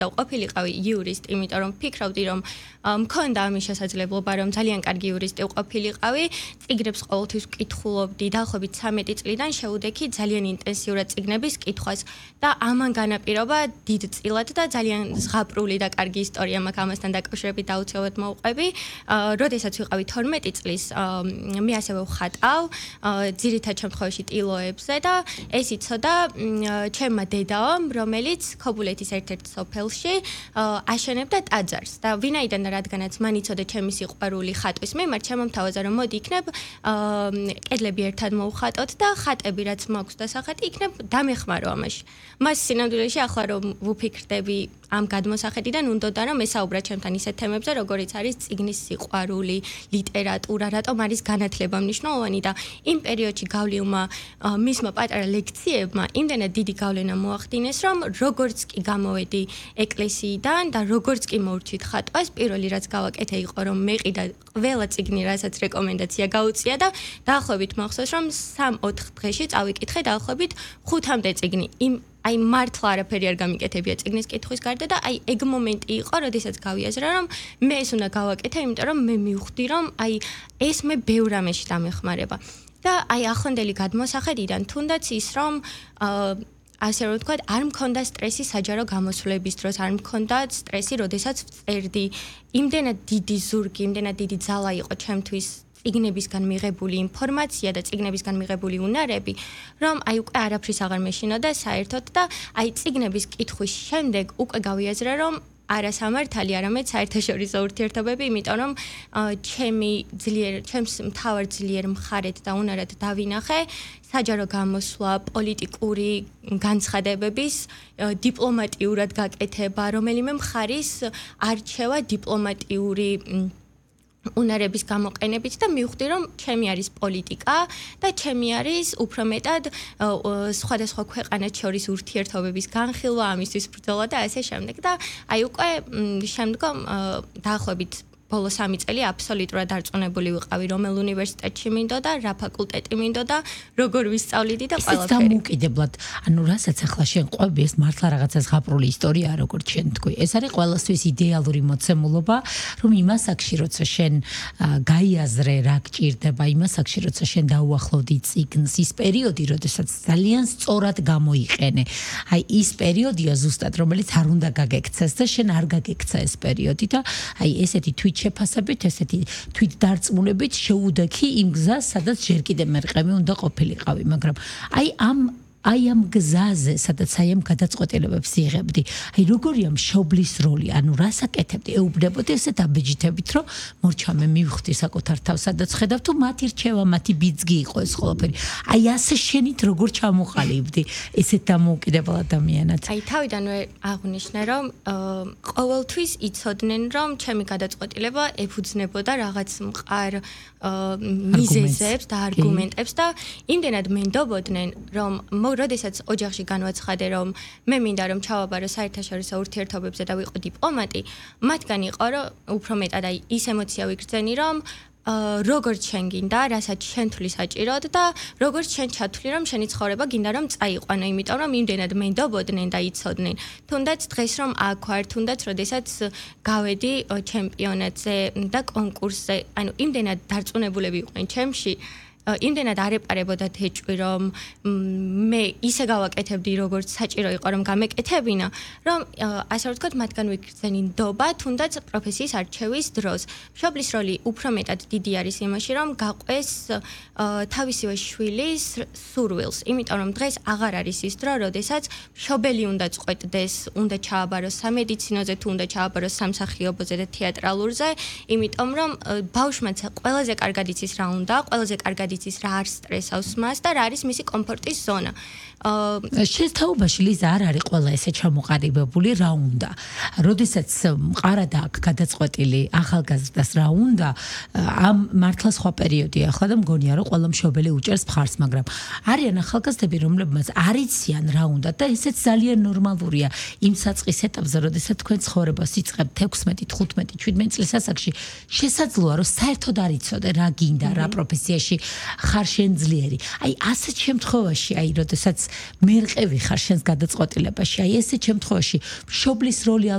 ყოფილიყავი იურისტი, იმიტომ რომ ფიქრობდი რომ მქონდა ამის შესაძლებლობა რომ ძალიან კარგი იურისტი ყოფილიყავი, წიგნებს ყოველთვის ვკითხულობდი, დაახლოებით 13 წლიდან შევუდექი ძალიან ინტენსიურად წიგნების კითხვას და ამან განაპირობა დიდწილად და ძალიან ზღაპრული და კარგი ისტორია მაქვს ამასთან დაკავშირებით აუცილებლად მოვყვები. როდესაც ვიყავი 12 წლის, მე ასევე ვხატავ, ძირითად შემთხვევაში ტილოებზე და ეს იცოდა ჩემმა დედამ, რომელიც ქობულეთის ერთ-ერთ სოფელში აშენებდა ტაძარს და ვინაიდან რადგანაც მან იცოდა ჩემი სიყვარული ხატვის მიმართ, შემომთავაზა რომ მოდი იქნებ კედლები ერთად მოვხატოთ და ხატები რაც მაქვს დასახატი იქნებ დამეხმარო ამაში. მას სინამდვილეში ახლა რომ ვუფიქრდები ამ გადმოსახედიდან უნდოდა რომ ესაუბრა ჩემთან ისეთ თემებზე, როგორიც არის წიგნის სიყვარული, ლიტერატურა, რატომ არის განათლება მნიშვნელოვანი და იმ პერიოდში გავლილმა მისმა პატარა ლექციებმა იმდენად დიდი გავლენა მოახდინეს, რომ როგორც კი გამოვედი ეკლესიიდან და როგორც კი მოვრჩით ხატვას, პირველი რაც გავაკეთე იყო რომ მეყიდა ყველა წიგნი, რასაც რეკომენდაცია გაუწია და დაახლოებით მახსოვს რომ 3-4 დღეში წავიკითხე დაახლოებით 5-მდე წიგნი. აი მართლა არაფერი არ გამიკეთებია წიგნის კითხვის გარდა და აი ეგ მომენტი იყო, როდესაც გავიაზრა რომ მე ეს უნდა გავაკეთე, იმიტომ რომ მე მივხვდი რომ აი ეს მე ბევრ რამეში დამეხმარება. და აი ახლანდელი გადმოსახედიდან თუნდაც ის რომ ასე რომ ვთქვათ, არ მქონდა სტრესი საჯარო გამოსვლების დროს, არ მქონდა სტრესი, როდესაც ვწერდი. იმდენად დიდი ზურგი, იმდენად დიდი ძალა იყო ჩემთვის წიგნებისგან მიღებული ინფორმაცია და წიგნებისგან მიღებული უნარები, რომ აი უკვე არაფრის აღარ მეშინოდა საერთოდ და აი წიგნების კითხვის შემდეგ უკვე გავიაზრა, რომ არა სამართალი, არამედ საერთაშორისო ურთიერთობები, იმიტომ რომ ჩემს მთავარ ძლიერ მხარეთ და უნარად დავინახე საჯარო გამოსვლა, პოლიტიკური განცხადებების დიპლომატიურად გაკეთება, რომელიმე მხარის არჩევა დიპლომატიური უნარების გამოყენებით და მივხვდი რომ ჩემი არის პოლიტიკა და ჩემი არის უფრო მეტად სხვადასხვა ქვეყანას შორის ურთიერთობების განხილვა, ამისთვის ბრძოლა და ასე შემდეგ და აი უკვე შემდგომ დაახლოებით ბოლო 3 წელი აბსოლუტურად დარწმუნებული ვიყავი, რომელ უნივერსიტეტში მინდოდა, რა ფაკულტეტი მინდოდა, როგორ ვისწავლიდი და ყველაფერი. ეს დამოუკიდებლად, ანუ რასაც ახლა შენ ყვები, ეს მართლა რაღაცა ზღაპრული ისტორიაა, როგორც შენ თქვი. ეს არის ყველასთვის იდეალური მოცემულობა, რომ იმას აქში როცა შენ გაიაზრე, რა გჭირდება, იმას აქში როცა შენ დაუახლოვდი წიგნს, ის პერიოდი, როდესაც ძალიან სწორად გამოიყენე. აი ის პერიოდია ზუსტად, რომელიც არ უნდა გაგექცეს და შენ არ გაგექცა ეს პერიოდი და აი ესეთი თვით შეფასებით, ესეთი თვით დარწმუნებით შეუდექი იმ გზას, სადაც ჯერ კიდევ მერყევი უნდა ყოფილიყავი, მაგრამ აი ამ გზაზე, სადაც აი ამ გადაწყვეტილებებს იღებდი, აი როგორია მშობლის როლი, ანუ რას აკეთებდი, ეუბნებოდი ესეთ აბეჯითებით, რომ მორჩა მე მივხვდი საკუთარ თავს, სადაც ხედავ თუ მათი რჩევა, მათი ბიძგი იყო ეს ყველაფერი. აი ასე შენით როგორ ჩამოყალიბდი ესეთ დამოუკიდებელ ადამიანად? აი თავიდანვე აღვნიშნე, რომ ყოველთვის იცოდნენ, რომ ჩემი გადაწყვეტილება ეფუძნებოდა რაღაც მყარ მიზეზებს და არგუმენტებს და იმდენად მენდობოდნენ, რომ როდესაც ოჯახში განვაცხადე, რომ მე მინდა რომ ჩავაბარო საერთაშორისო ურთიერთობებზე და ვიყო დიპლომატი, მათგან იყო რომ უფრო მეტად აი ის ემოცია ვიგრძენი, რომ როგორც შენ გინდა, რასაც შენ თვლი საჭიროდ და როგორც შენ ჩათვლი, რომ შენი ცხოვრება გინდა რომ წაიყვანო, იმიტომ რომ იმდენად მენდობოდნენ და იცოდნენ. თუნდაც დღეს რომ აქ ვარ, თუნდაც როდესაც გავედი ჩემპიონატზე და კონკურსზე, ანუ იმდენად დარწმუნებულები იყვნენ ჩემში, იმდენად არ ეპარებოდათ ეჭვი, რომ მე ისე გავაკეთებდი, როგორც საჭირო იყო, რომ გამეკეთებინა, რომ ასე ვთქვათ, მათგან ვიგრძენი ნდობა, თუნდაც პროფესიის არჩევის დროს. მშობლის როლი უფრო მეტად დიდი არის იმაში, რომ გაყვეს თავისივე შვილის სურვილს, იმიტომ რომ დღეს აღარ არის ის დრო, როდესაც მშობელი უნდა წყვეტდეს, უნდა ჩააბაროს სამედიცინოზე, თუ უნდა ჩააბაროს სამსახიობოზე და თეატრალურზე, იმიტომ რომ ბავშვმაც ყველაზე კარგად იცის რა უნდა, ყველაზე კარგად იცის რა არ სტრესავს მას და რა არის მისი კომფორტის ზონა. შენს თაობაში ლიზა არ არის ყველა ესე ჩამოყალიბებული რა უნდა. როდესაც მყარად აქვს გადაწყვეტილი ახალგაზრდას რა უნდა, ამ მართლა სხვა პერიოდია ახლა და მგონია რომ ყველა მშობელი უჭერს მხარს, მაგრამ არიან ახალგაზრდები, რომლებმაც არ იციან რა უნდა და ესეც ძალიან ნორმალურია იმ საწყის ეტაპზე, როდესაც თქვენ ცხოვრებას იწყებთ 16, 15, 17 წლის ასაკში, შესაძლოა რომ საერთოდ არ იცოდე რა გინდა, რა პროფესიაში ხარ შენ ძლიერი. აი ასეთ შემთხვევაში, აი როდესაც მერყევი ხარ შენს გადაწყვეტილებაში, აი ესეთ შემთხვევაში მშობლის როლი